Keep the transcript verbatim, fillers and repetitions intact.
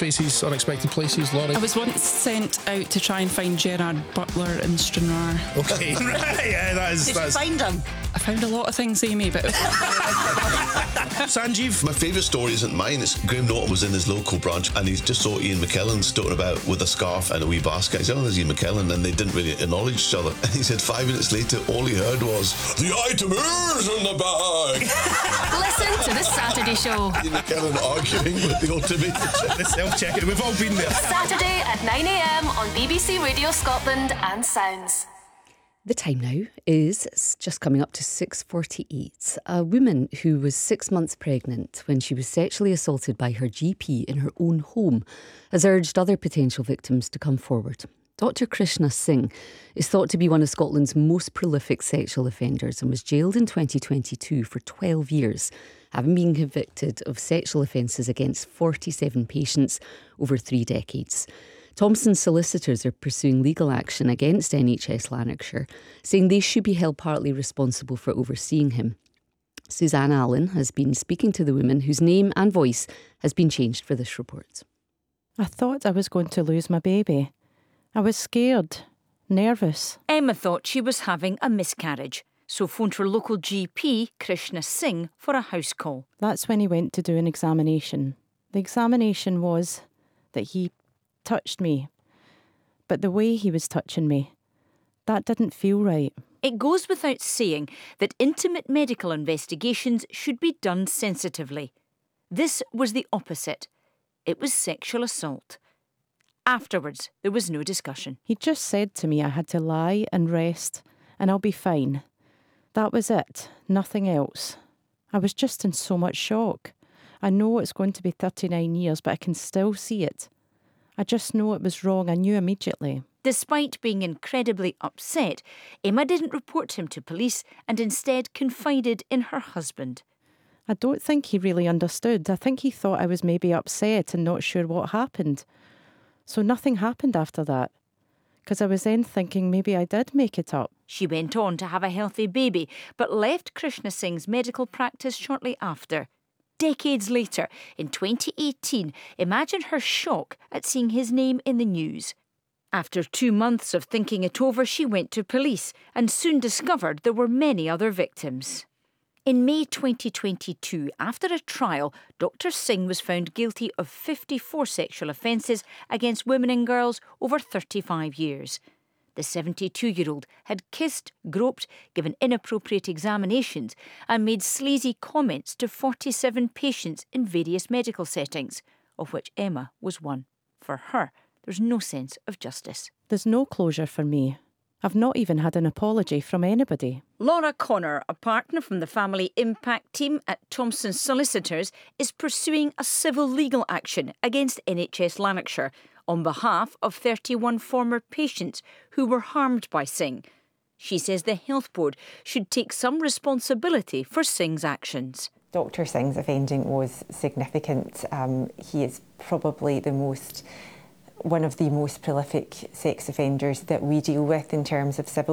spaces, unexpected places, Laurie? I was once sent out to try and find Gerard Butler in Stranraer. Okay, right, yeah, that is... Did that's... you find him? I found a lot of things, Amy, but... Sanjeev? My favourite story isn't mine. It's Graham Norton was in his local branch and he just saw Ian McKellen stoating about with a scarf and a wee basket. He said, oh, there's Ian McKellen, and they didn't really acknowledge each other. And he said five minutes later, all he heard was, the item is in the bag. Listen to The Saturday Show. Ian McKellen arguing with the automated check. The self-checking. We've all been there. Saturday at nine a m on B B C Radio Scotland and Sounds. The time now is just coming up to six forty-eight. A woman who was six months pregnant when she was sexually assaulted by her G P in her own home has urged other potential victims to come forward. Doctor Krishna Singh is thought to be one of Scotland's most prolific sexual offenders and was jailed in twenty twenty-two for twelve years, having been convicted of sexual offences against forty-seven patients over three decades. Thomson's solicitors are pursuing legal action against N H S Lanarkshire, saying they should be held partly responsible for overseeing him. Suzanne Allen has been speaking to the woman whose name and voice has been changed for this report. I thought I was going to lose my baby. I was scared, nervous. Emma thought she was having a miscarriage, so phoned her local G P, Krishna Singh, for a house call. That's when he went to do an examination. The examination was that he touched me, but the way he was touching me, that didn't feel right. It goes without saying that intimate medical investigations should be done sensitively. This was the opposite. It was sexual assault. Afterwards, there was no discussion. He just said to me I had to lie and rest and I'll be fine. That was it, nothing else. I was just in so much shock. I know it's going to be thirty-nine years, but I can still see it. I just know it was wrong. I knew immediately. Despite being incredibly upset, Emma didn't report him to police and instead confided in her husband. I don't think he really understood. I think he thought I was maybe upset and not sure what happened. So nothing happened after that, because I was then thinking maybe I did make it up. She went on to have a healthy baby, but left Krishna Singh's medical practice shortly after. Decades later, in twenty eighteen, imagine her shock at seeing his name in the news. After two months of thinking it over, she went to police and soon discovered there were many other victims. In May twenty twenty-two, after a trial, Doctor Singh was found guilty of fifty-four sexual offences against women and girls over thirty-five years. The seventy-two-year-old had kissed, groped, given inappropriate examinations and made sleazy comments to forty-seven patients in various medical settings, of which Emma was one. For her, there's no sense of justice. There's no closure for me. I've not even had an apology from anybody. Laura Connor, a partner from the Family Impact team at Thomson Solicitors, is pursuing a civil legal action against N H S Lanarkshire on behalf of thirty-one former patients who were harmed by Singh. She says the Health Board should take some responsibility for Singh's actions. Doctor Singh's offending was significant. Um, he is probably the most, one of the most prolific sex offenders that we deal with in terms of civil